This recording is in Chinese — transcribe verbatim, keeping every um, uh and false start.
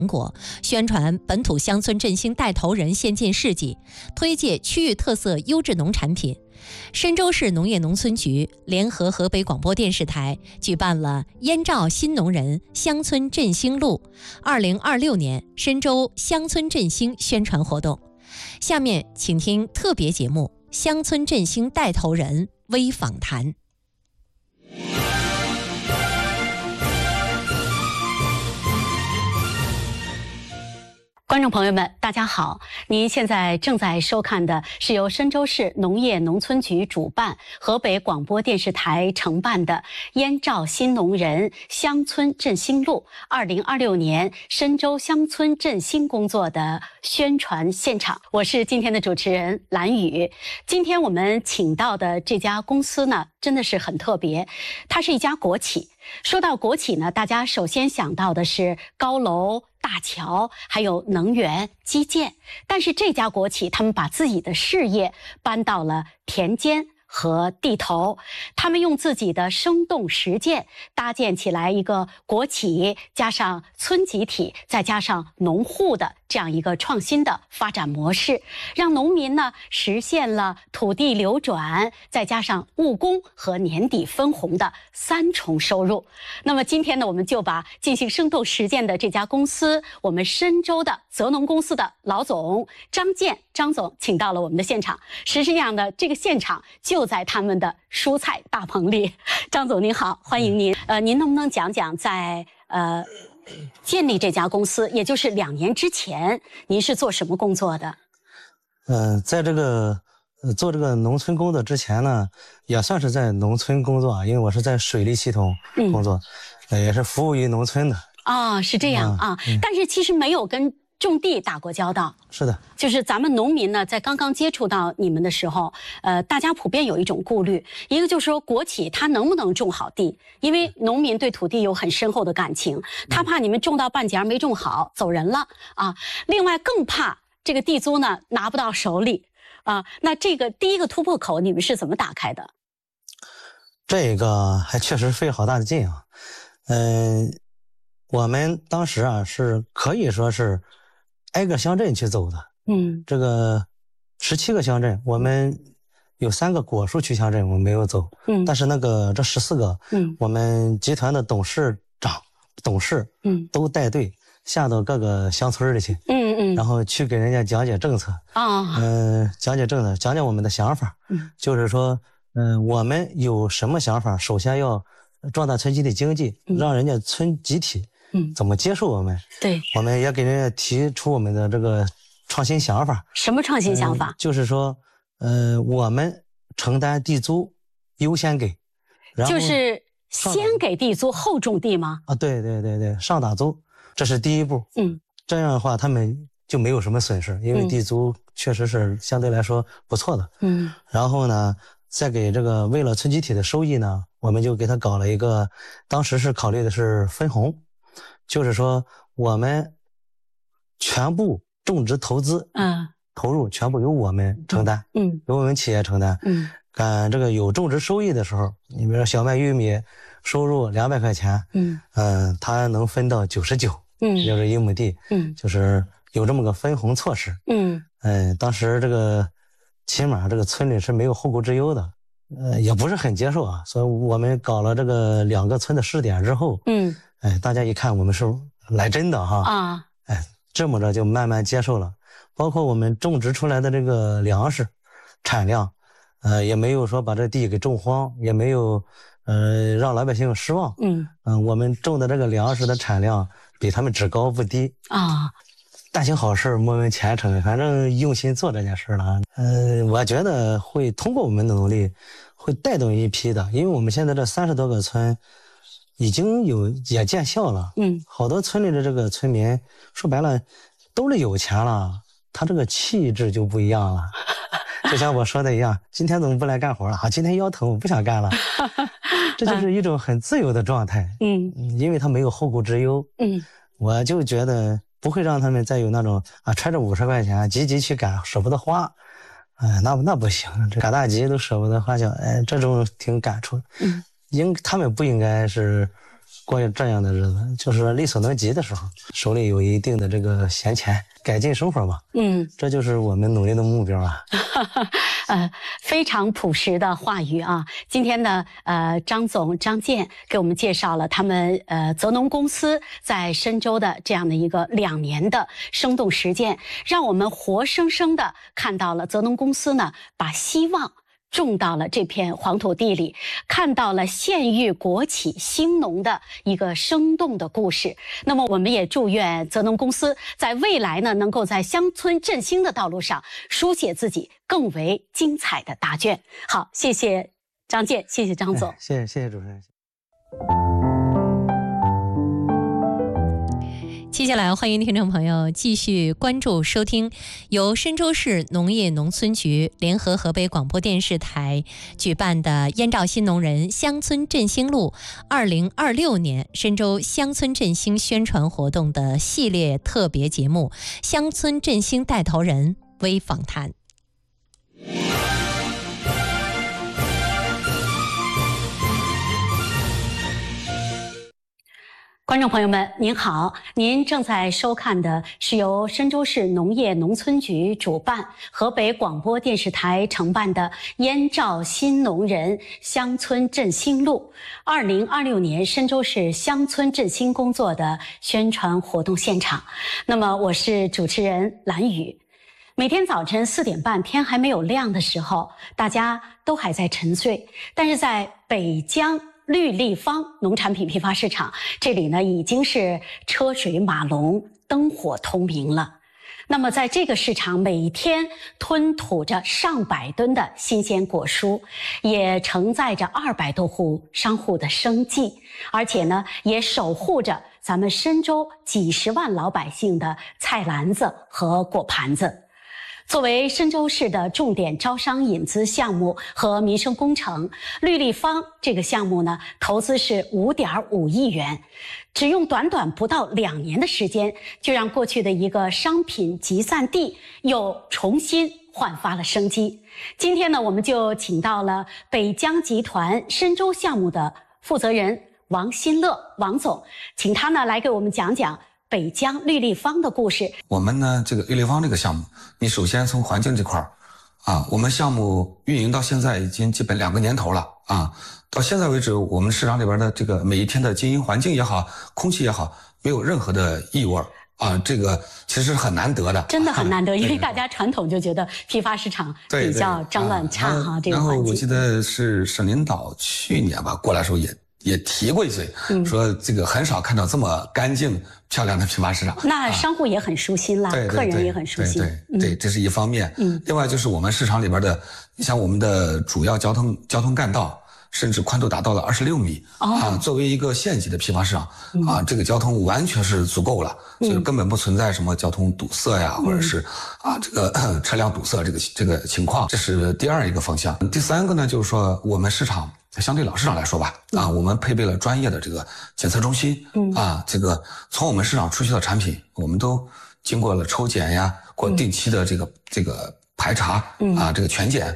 果，宣传本土乡村振兴带头人先进事迹，推介区域特色优质农产品。深州市农业农村局联合河北广播电视台举办了燕赵新农人乡村振兴路二零二六年深州乡村振兴宣传活动。下面请听特别节目《乡村振兴带头人微访谈》。 观众朋友们，大家好！您现在正在收看的是由深州市农业农村局主办、河北广播电视台承办的燕赵新农人乡村振兴路二零二六年深州乡村振兴工作的宣传现场。我是今天的主持人蓝宇。今天我们请到的这家公司呢，真的是很特别，它是一家国企。说到国企呢，大家首先想到的是高楼、大桥，还有能源、基建。但是这家国企，他们把自己的事业搬到了田间和地头，他们用自己的生动实践搭建起来一个国企加上村集体再加上农户的这样一个创新的发展模式，让农民呢实现了土地流转再加上务工和年底分红的三重收入。那么今天呢，我们就把进行生动实践的这家公司，我们深州的泽农公司的老总张健张总请到了我们的现场。实际上呢，这个现场就在他们的蔬菜大棚里。张总您好，欢迎您。呃，您能不能讲讲在呃建立这家公司，也就是两年之前，您是做什么工作的？ 嗯、呃，在这个呃做这个农村工作之前呢，也算是在农村工作，因为我是在水利系统工作，嗯、呃，也是服务于农村的。 哦，是这样、嗯、啊、嗯，但是其实没有跟种地打过交道。 是的， 就是咱们农民呢，在刚刚接触到你们的时候，呃，大家普遍有一种顾虑，一个就是说国企它能不能种好地，因为农民对土地有很深厚的感情，他怕你们种到半截没种好走人了啊。另外更怕这个地租呢拿不到手里啊。那这个第一个突破口你们是怎么打开的？ 这个还确实费好大的劲啊。嗯、呃，我们当时啊是可以说是挨个乡镇去走的，嗯，这个十七个乡镇，我们有三个果树区乡镇我们没有走，嗯，但是那个这十四个，嗯，我们集团的董事长、董事，嗯，都带队下到各个乡村里去，嗯嗯，然后去给人家讲解政策啊，嗯、呃，讲解政策，讲解我们的想法，嗯，就是说，嗯、呃，我们有什么想法，首先要壮大村集体经济，嗯、让人家村集体。嗯，怎么接受我们？对，我们也给人家提出我们的这个创新想法。 什么创新想法？ 呃、就是说，呃，我们承担地租优先给， 然后就是先给地租后种地吗？ 啊，对对对对，上打租，这是第一步。嗯，这样的话他们就没有什么损失，因为地租确实是相对来说不错的。嗯，然后呢，再给这个为了村集体的收益呢，我们就给他搞了一个，当时是考虑的是分红。就是说，我们全部种植投资，嗯，投入全部由我们承担，嗯，由我们企业承担，嗯，赶这个有种植收益的时候，你比如说小麦、玉米，收入两百块钱，嗯，呃，它能分到九十九，嗯，就是一亩地，嗯，就是有这么个分红措施，嗯，嗯、呃，当时这个起码这个村里是没有后顾之忧的。呃，也不是很接受啊，所以我们搞了这个两个村的试点之后，嗯，哎，大家一看我们是来真的哈，啊，哎，这么着就慢慢接受了。包括我们种植出来的这个粮食产量，呃，也没有说把这地给种荒，也没有呃让老百姓失望，嗯嗯、呃，我们种的这个粮食的产量比他们只高不低啊。但行好事，莫问前程，反正用心做这件事了。呃，我觉得会通过我们的努力，会带动一批的，因为我们现在这三十多个村已经有也见效了。嗯，好多村里的这个村民，说白了都是有钱了，他这个气质就不一样了。就像我说的一样，今天怎么不来干活了？啊，今天腰疼，我不想干了。这就是一种很自由的状态。嗯，因为他没有后顾之忧。嗯，我就觉得。不会让他们再有那种啊，揣着五十块钱急急去赶，舍不得花，哎、呃，那那不行，这赶大集都舍不得花销，哎，这种挺感触。嗯，应他们不应该是过这样的日子，就是力所能及的时候，手里有一定的这个闲钱，改进生活嘛。嗯，这就是我们努力的目标啊。 呃，非常朴实的话语啊。今天呢，呃，张总张健给我们介绍了他们呃泽农公司在深州的这样的一个两年的生动实践，让我们活生生的看到了泽农公司呢把希望种到了这片黄土地里，看到了县域国企兴农的一个生动的故事。那么我们也祝愿泽农公司在未来呢，能够在乡村振兴的道路上书写自己更为精彩的答卷。好，谢谢张健，谢谢张总， 哎、谢谢谢谢主持人。 接下来，欢迎听众朋友继续关注收听由深州市农业农村局联合河北广播电视台举办的燕赵新农人乡村振兴路二零二六年深州乡村振兴宣传活动的系列特别节目《乡村振兴带头人》微访谈。 观众朋友们，您好，您正在收看的是由深州市农业农村局主办、河北广播电视台承办的燕赵新农人乡村振兴路二零二六年深州市乡村振兴工作的宣传活动现场。那么，我是主持人蓝宇。每天早晨四点半，天还没有亮的时候，大家都还在沉睡，但是在北疆绿立方农产品批发市场，这里呢已经是车水马龙、灯火通明了。那么在这个市场，每天吞吐着上百吨的新鲜果蔬，也承载着二百多户商户的生计，而且呢也守护着咱们深州几十万老百姓的菜篮子和果盘子。作为深州市的重点招商引资项目和民生工程，绿立方这个项目呢，投资是 五点五亿元，只用短短不到两年的时间，就让过去的一个商品集散地又重新焕发了生机。今天呢，我们就请到了北疆集团深州项目的负责人王新乐王总，请他呢来给我们讲讲北疆绿立方的故事。 我们呢，这个绿立方这个项目，你首先从环境这块儿，啊，我们项目运营到现在已经基本两个年头了啊。到现在为止，我们市场里边的这个每一天的经营环境也好，空气也好，没有任何的异味啊，这个其实很难得的， 真的很难得，因为大家传统就觉得批发市场比较脏乱差哈，这个环境。 然后我记得是省领导去年吧过来的时候也。也提过一嘴，嗯、说这个很少看到这么干净漂亮的批发市场。 那商户也很舒心啦，啊、客人也很舒心。 对对 对, 对，这是一方面。嗯，另外就是我们市场里边的，你像我们的主要交通交通干道，甚至宽度达到了二十六米、哦、啊。作为一个县级的批发市场、嗯、啊，这个交通完全是足够了，所以根本不存在什么交通堵塞呀，嗯、或者是啊这个车辆堵塞这个这个情况。这是第二一个方向。第三个呢，就是说我们市场。相对老市场来说吧，啊，我们配备了专业的这个检测中心，嗯，啊，这个从我们市场出去的产品，我们都经过了抽检呀，或定期的这个、嗯、这个排查，嗯，啊，这个全检，